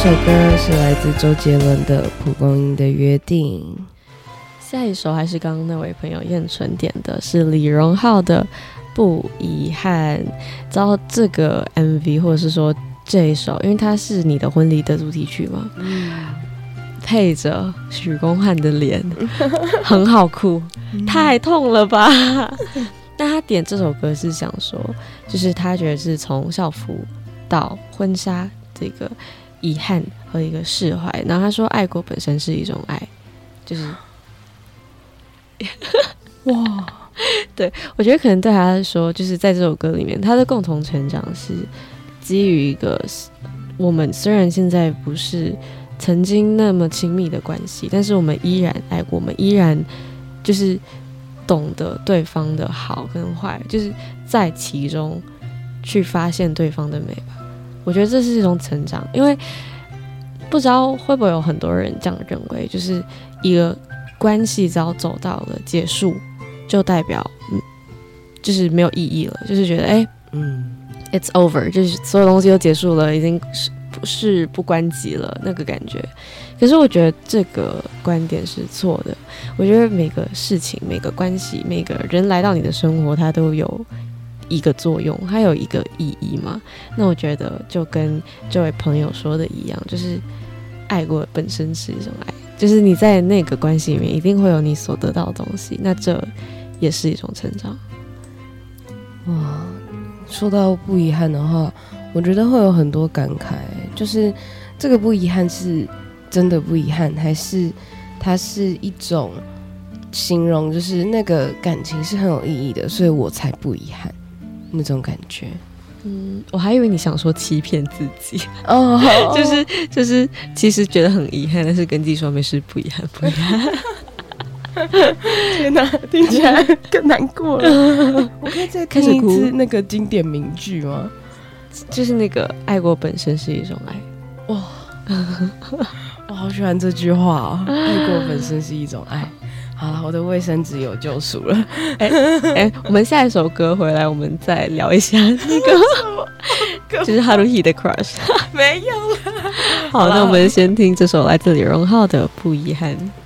首歌是来自周杰伦的《蒲公英的约定》。 下一首还是刚刚那位朋友燕纯点的，是李荣浩的《不遗憾》。知道这个 MV 或者是说这一首，因为它是你的婚礼的主题曲嘛，配着许光汉的脸，很好哭，太痛了吧？但他点这首歌是想说，就是他觉得是从校服到婚纱这个遗憾和一个释怀，然后他说爱过本身是一种爱，就是哇，对，我觉得可能对他来说，就是在这首歌里面，他的共同成长是基于一个我们虽然现在不是曾经那么亲密的关系，但是我们依然爱过，我们依然就是懂得对方的好跟坏，就是在其中去发现对方的美吧。我觉得这是一种成长，因为不知道会不会有很多人这样认为，就是一个关系只要走到了结束，就代表就是没有意义了，就是觉得it's over， 就是所有东西都结束了，已经事不关己了那个感觉。可是我觉得这个观点是错的。我觉得每个事情、每个关系、每个人来到你的生活，它都有一个作用，它有一个意义嘛。那我觉得就跟这位朋友说的一样，就是爱过本身是一种爱，就是你在那个关系里面一定会有你所得到的东西，那这也是一种成长。 哇，说到不遗憾的话，我觉得会有很多感慨，就是这个不遗憾是真的不遗憾，还是它是一种形容，就是那个感情是很有意义的，所以我才不遗憾那种感觉。 我还以为你想说欺骗自己哦， 就是其实觉得很遗憾，但是跟自己说没事，不遗憾，不遗憾。 天哪，听起来更难过了。我可以再听一次那个经典名句吗？ 就是那个爱过本身是一种爱。 哇，我好喜欢这句话哦，爱过本身是一种爱。好了，我的卫生纸有救赎了。 我们下一首歌回来，我们再聊一下那个，就是 Haruhi 的 Crush。 没有了。 好，那我们先听这首来自李荣浩的《不遗憾》。